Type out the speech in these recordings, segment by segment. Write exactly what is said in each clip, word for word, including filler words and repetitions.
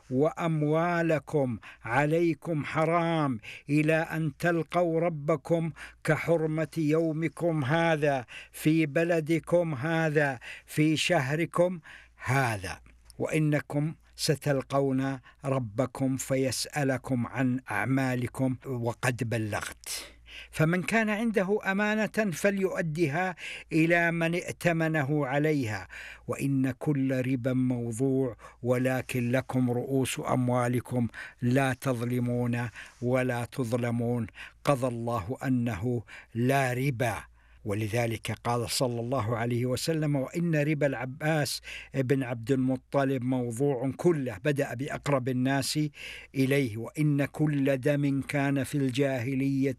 وأموالكم عليكم حرام إلى أن تلقوا ربكم كحرمة يومكم هذا في بلدكم هذا في شهركم هذا، وإنكم ستلقون ربكم فيسألكم عن أعمالكم وقد بلغت. فمن كان عنده أمانة فليؤدها إلى من ائتمنه عليها، وإن كل ربا موضوع ولكن لكم رؤوس أموالكم لا تظلمون ولا تظلمون. قضى الله أنه لا ربا، ولذلك قال صلى الله عليه وسلم: وإن ربا العباس بن عبد المطلب موضوع كله، بدأ بأقرب الناس إليه، وإن كل دم كان في الجاهلية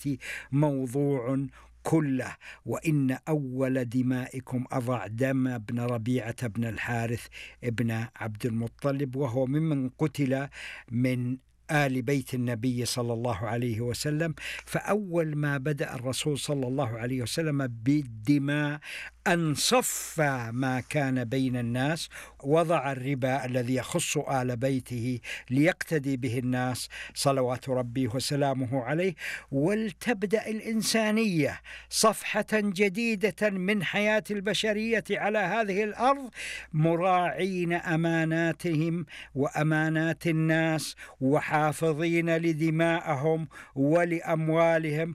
موضوع كله، وإن أول دمائكم أضع دم ابن ربيعة بن الحارث ابن عبد المطلب، وهو ممن قتل من آل بيت النبي صلى الله عليه وسلم. فأول ما بدأ الرسول صلى الله عليه وسلم بالدماء أن صفى ما كان بين الناس، وضع الربا الذي يخص آل بيته ليقتدي به الناس صلوات ربي وسلامه عليه، ولتبدأ الإنسانية صفحة جديدة من حياة البشرية على هذه الأرض، مراعين أماناتهم وأمانات الناس وحافظين لدماءهم ولأموالهم.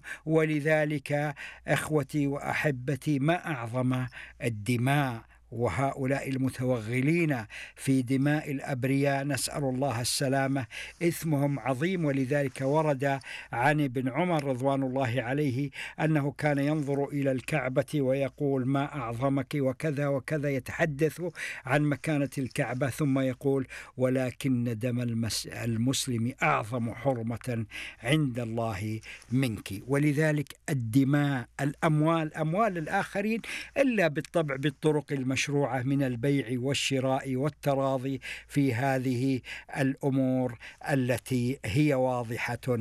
ولذلك إخوتي وأحبتي، ما أعظم الدماء وهؤلاء المتوغلين في دماء الأبرياء، نسأل الله السلامة، إثمهم عظيم. ولذلك ورد عن ابن عمر رضوان الله عليه أنه كان ينظر إلى الكعبة ويقول: ما أعظمك وكذا وكذا، يتحدث عن مكانة الكعبة، ثم يقول: ولكن دم المسلم أعظم حرمة عند الله منك. ولذلك الدماء، الأموال، أموال الآخرين إلا بالطبع بالطرق المشروعة من البيع والشراء والتراضي في هذه الأمور التي هي واضحة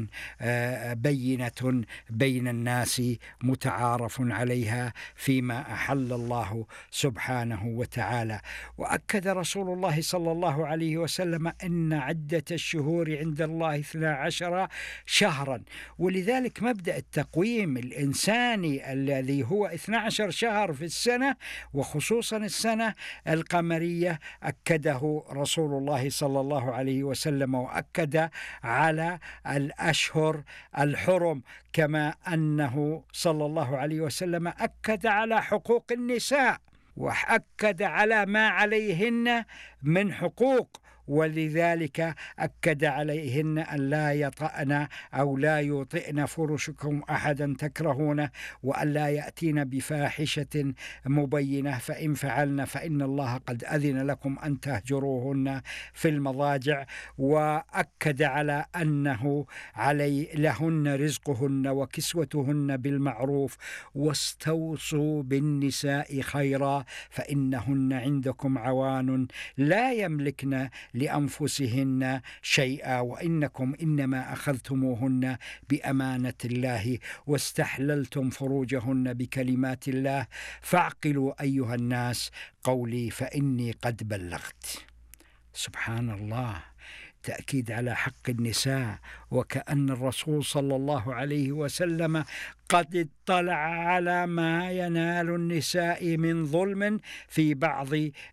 بينة بين الناس متعارف عليها فيما أحل الله سبحانه وتعالى. وأكد رسول الله صلى الله عليه وسلم أن عدة الشهور عند الله اثنا عشر شهرا، ولذلك مبدأ التقويم الإنساني الذي هو اثنا عشر شهر في السنة، وخصوصا السنة القمرية، أكده رسول الله صلى الله عليه وسلم، وأكد على الأشهر الحرم، كما أنه صلى الله عليه وسلم أكد على حقوق النساء وأكد على ما عليهن من حقوق. ولذلك أكد عليهن أن لا يطأن أو لا يطئن فرشكم أحدا تكرهونه، وأن لا يأتين بفاحشة مبينة، فإن فعلن فإن الله قد أذن لكم أن تهجروهن في المضاجع. وأكد على أنه علي لهن رزقهن وكسوتهن بالمعروف، واستوصوا بالنساء خيرا فإنهن عندكم عوان لا يملكن لأنفسهن شيئا، وإنكم إنما أخذتموهن بأمانة الله واستحللتم فروجهن بكلمات الله، فاعقلوا أيها الناس قولي فإني قد بلغت. سبحان الله، تأكيد على حق النساء، وكأن الرسول صلى الله عليه وسلم قد اطلع على ما ينال النساء من ظلم في بعض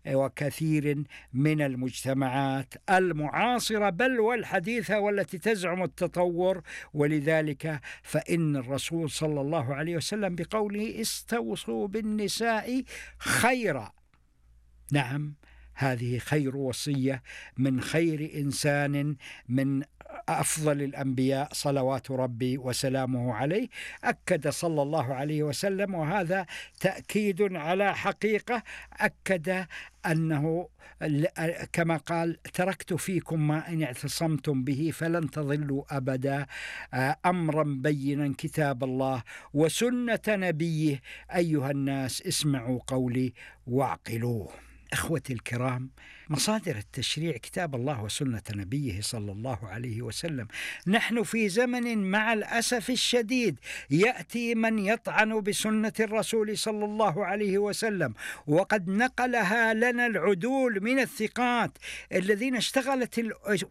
وكثير من المجتمعات المعاصرة بل والحديثة والتي تزعم التطور. ولذلك فإن الرسول صلى الله عليه وسلم بقوله استوصوا بالنساء خيرا، نعم، هذه خير وصية من خير إنسان، من أفضل الأنبياء صلوات ربي وسلامه عليه، أكد صلى الله عليه وسلم، وهذا تأكيد على حقيقة. أكد أنه كما قال: تركت فيكم ما إن اعتصمتم به فلن تضلوا أبدا، أمرا بينا كتاب الله وسنة نبيه، أيها الناس اسمعوا قولي واعقلوه. إخوتي الكرام، مصادر التشريع كتاب الله وسنة نبيه صلى الله عليه وسلم. نحن في زمن مع الأسف الشديد يأتي من يطعن بسنة الرسول صلى الله عليه وسلم، وقد نقلها لنا العدول من الثقات الذين اشتغلت